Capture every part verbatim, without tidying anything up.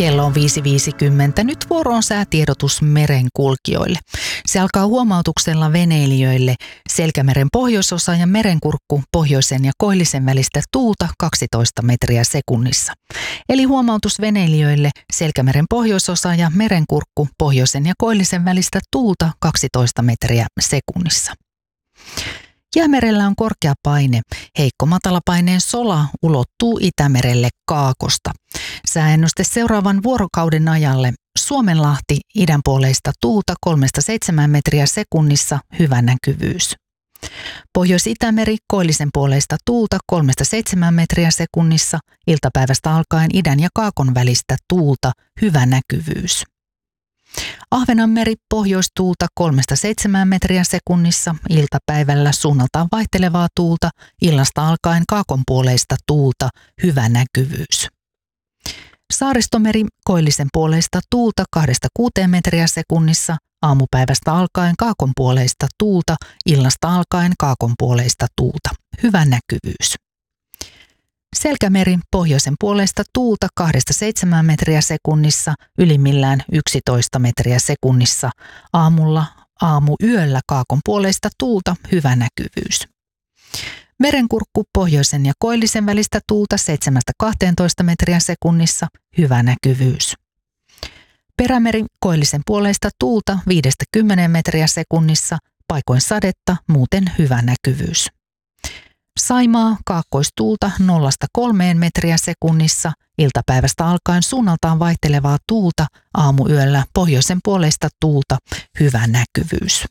Kello on viisi viisikymmentä. Nyt vuoro on säätiedotus merenkulkijoille. Se alkaa huomautuksella veneilijöille Selkämeren pohjoisosa ja merenkurkku pohjoisen ja koillisen välistä tuulta kaksitoista metriä sekunnissa. Eli huomautus veneilijöille Selkämeren pohjoisosa ja merenkurkku pohjoisen ja koillisen välistä tuulta kaksitoista metriä sekunnissa. Jäämerellä on korkea paine. Heikko matalapaineen sola ulottuu Itämerelle kaakosta. Sääennuste seuraavan vuorokauden ajalle: Suomenlahti idänpuoleista tuulta kolmesta seitsemään metriä sekunnissa, hyvä näkyvyys. Pohjois-Itämeri koillisen puoleista tuulta kolmesta seitsemään metriä sekunnissa, iltapäivästä alkaen idän ja kaakon välistä tuulta, hyvä näkyvyys. Ahvenanmeri pohjoistuulta kolmesta seitsemään metriä sekunnissa, iltapäivällä suunnaltaan vaihtelevaa tuulta, illasta alkaen kaakonpuoleista tuulta, hyvä näkyvyys. Saaristomeri koillisen puoleista tuulta kahdesta kuuteen metriä sekunnissa, aamupäivästä alkaen kaakonpuoleista tuulta, illasta alkaen kaakonpuoleista tuulta, hyvä näkyvyys. Selkämeri pohjoisen puoleista tuulta kahdesta seitsemään metriä sekunnissa, ylimmillään yksitoista metriä sekunnissa, aamulla aamuyöllä kaakon puoleista tuulta, hyvä näkyvyys. Merenkurkku pohjoisen ja koillisen välistä tuulta seitsemästä kahteentoista metriä sekunnissa, hyvä näkyvyys. Perämeri koillisen puoleista tuulta viidestä kymmeneen metriä sekunnissa, paikoin sadetta, muuten hyvä näkyvyys. Saimaa kaakkoistuulta nollasta kolmeen metriä sekunnissa, iltapäivästä alkaen suunnaltaan vaihtelevaa tuulta, aamuyöllä pohjoisen puoleista tuulta, hyvä näkyvyys.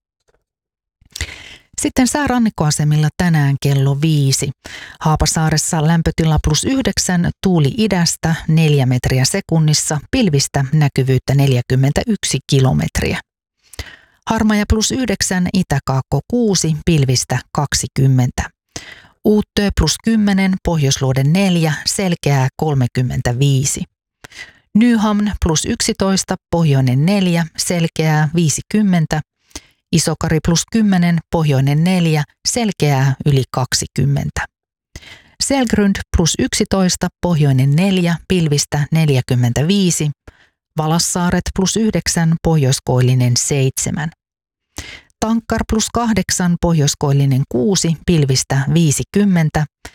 Sitten säärannikkoasemilla tänään kello viisi. Haapasaaressa lämpötila plus yhdeksän, tuuli idästä neljä metriä sekunnissa, pilvistä näkyvyyttä neljäkymmentäyksi kilometriä. Harmaja plus yhdeksän, itäkaakko kuusi, pilvistä kaksikymmentä. Uuttö plus kymmenen, Pohjoisluoden neljä, selkeää kolmekymmentäviisi. Nyhamn plus yksitoista, pohjoinen neljä, selkeää viisikymmentä. Isokari plus kymmenen, pohjoinen neljä, selkeää yli kaksikymmentä. Selgrund plus yksitoista, pohjoinen neljä, pilvistä neljäkymmentäviisi. Valassaaret plus yhdeksän, pohjoiskoillinen seitsemän. Tankkar plus kahdeksan, pohjoiskoillinen kuusi, pilvistä viisikymmentä.